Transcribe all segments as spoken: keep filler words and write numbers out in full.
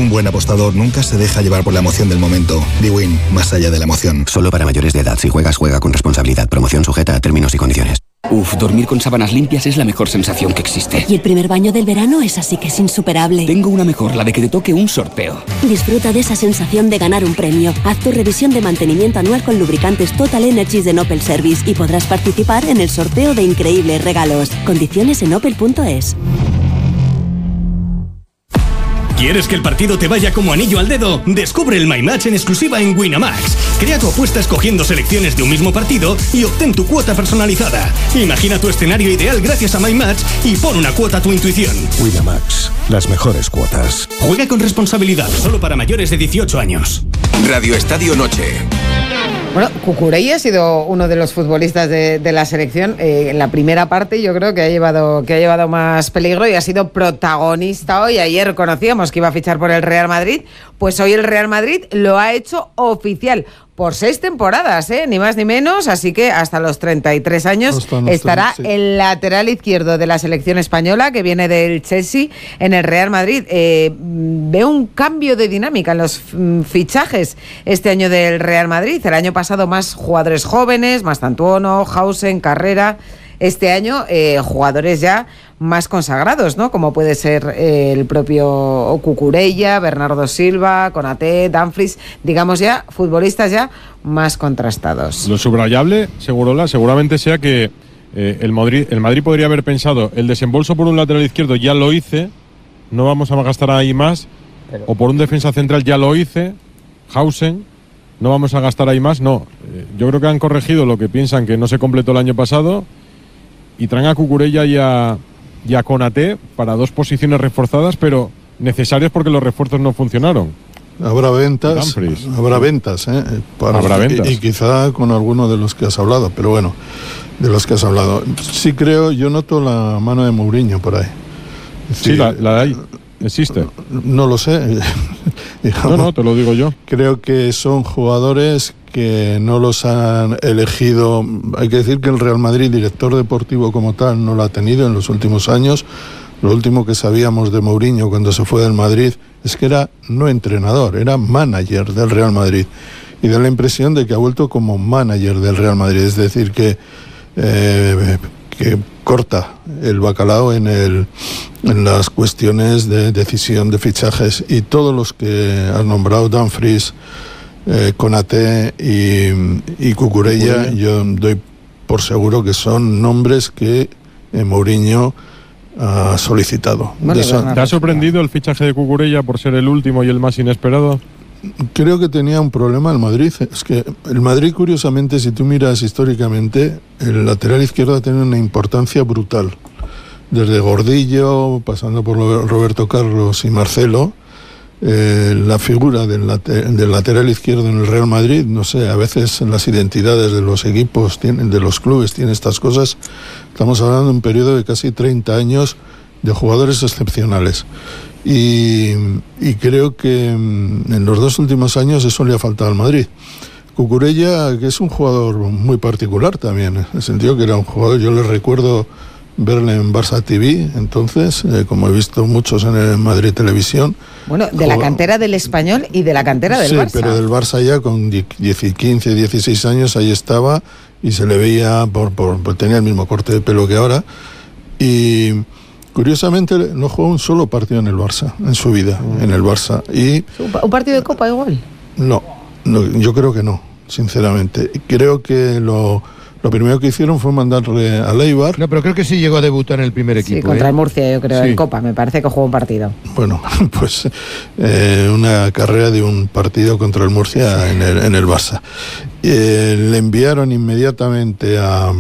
Un buen apostador nunca se deja llevar por la emoción del momento. bwin, más allá de la emoción. Solo para mayores de edad. Si juegas, juega con responsabilidad. Promoción sujeta a términos y condiciones. Uf, dormir con sábanas limpias es la mejor sensación que existe. Y el primer baño del verano es así que es insuperable. Tengo una mejor, la de que te toque un sorteo. Disfruta de esa sensación de ganar un premio. Haz tu revisión de mantenimiento anual con lubricantes Total Energies de Opel Service y podrás participar en el sorteo de increíbles regalos. Condiciones en opel punto es. ¿Quieres que el partido te vaya como anillo al dedo? Descubre el My Match en exclusiva en Winamax. Crea tu apuesta escogiendo selecciones de un mismo partido y obtén tu cuota personalizada. Imagina tu escenario ideal gracias a My Match y pon una cuota a tu intuición. Winamax, las mejores cuotas. Juega con responsabilidad, solo para mayores de dieciocho años. Radio Estadio Noche. Bueno, Cucurella ha sido uno de los futbolistas de, de la selección. Eh, en la primera parte yo creo que ha llevado que ha llevado más peligro y ha sido protagonista hoy. Ayer conocíamos que iba a fichar por el Real Madrid, pues hoy el Real Madrid lo ha hecho oficial. Por seis temporadas, ¿eh? Ni más ni menos, así que hasta los treinta y tres años hasta estará sí. el lateral izquierdo de la selección española, que viene del Chelsea, en el Real Madrid. Eh, veo un cambio de dinámica en los fichajes este año del Real Madrid. El año pasado más jugadores jóvenes, Mastantuono, Hausen, Carrera. Este año eh, jugadores ya más consagrados, ¿no? Como puede ser eh, el propio Cucurella, Bernardo Silva, Konaté, Dumfries, digamos ya futbolistas ya más contrastados. Lo subrayable, Segurola, seguramente sea que eh, el, Madrid, el Madrid podría haber pensado, el desembolso por un lateral izquierdo ya lo hice, no vamos a gastar ahí más, Pero... o por un defensa central ya lo hice, Hausen, no vamos a gastar ahí más, no. Eh, yo creo que han corregido lo que piensan que no se completó el año pasado y traen a Cucurella y a, y a Konaté para dos posiciones reforzadas, pero necesarias porque los refuerzos no funcionaron. Habrá ventas, Dumfries. habrá ventas, ¿eh? Para, habrá ventas. Y, y quizá con alguno de los que has hablado, pero bueno, de los que has hablado. Sí creo, yo noto la mano de Mourinho por ahí. Es decir, sí, la, la hay, existe. No lo sé. No, no, te lo digo yo. Creo que son jugadores que no los han elegido. Hay que decir que el Real Madrid, director deportivo como tal, no lo ha tenido en los últimos años. Lo último que sabíamos de Mourinho cuando se fue del Madrid es que era no entrenador, era manager del Real Madrid. Y da la impresión de que ha vuelto como manager del Real Madrid, es decir, que, eh, que corta el bacalao en, el, en las cuestiones de decisión de fichajes. Y todos los que has nombrado, Dumfries, eh, Konaté y, y Cucurella, yo doy por seguro que son nombres que eh, Mourinho ha solicitado. Bueno, eso, ¿te ha sorprendido el fichaje de Cucurella por ser el último y el más inesperado? Creo que tenía un problema el Madrid. Es que el Madrid, curiosamente, si tú miras históricamente, el lateral izquierdo ha tenido una importancia brutal. Desde Gordillo, pasando por Roberto Carlos y Marcelo, eh, la figura del, late, del lateral izquierdo en el Real Madrid, no sé, a veces las identidades de los equipos, tienen, de los clubes, tienen estas cosas. Estamos hablando de un periodo de casi treinta años de jugadores excepcionales. Y, y creo que en los dos últimos años eso le ha faltado al Madrid. Cucurella, que es un jugador muy particular también, en el sentido que era un jugador, yo le recuerdo verle en Barça T V, entonces, eh, como he visto muchos en el Madrid Televisión. Bueno, de la cantera del Español y de la cantera del sí, Barça. Sí, pero del Barça ya con quince, dieciséis años ahí estaba y se le veía, por, por, por tenía el mismo corte de pelo que ahora. Y curiosamente no jugó un solo partido en el Barça, en su vida, mm. en el Barça. Y ¿un partido de Copa igual? No, no, yo creo que no, sinceramente. Creo que lo... Lo primero que hicieron fue mandarle a Eibar. No, pero creo que sí llegó a debutar en el primer equipo. Sí, contra ¿eh? el Murcia, yo creo, sí. En Copa. Me parece que jugó un partido. Bueno, pues eh, una carrera de un partido contra el Murcia sí. en, el, en el Barça. Eh, le enviaron inmediatamente a...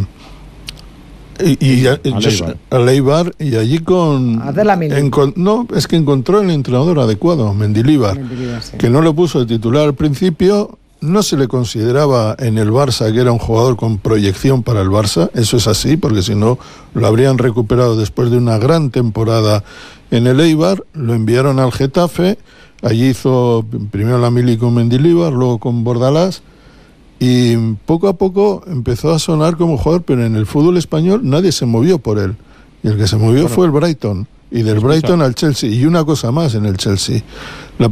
Y, y a, a Eibar, y allí con... Hacer la mili. Encon, no, es que encontró el entrenador adecuado, Mendilibar, Mendilibar sí. que no le puso de titular al principio. No se le consideraba en el Barça que era un jugador con proyección para el Barça, eso es así, porque si no lo habrían recuperado después de una gran temporada en el Eibar. Lo enviaron al Getafe, allí hizo primero la mili con Mendilibar, luego con Bordalás, y poco a poco empezó a sonar como jugador, pero en el fútbol español nadie se movió por él, y el que se movió bueno, fue el Brighton, y del Brighton al Chelsea, y una cosa más en el Chelsea. La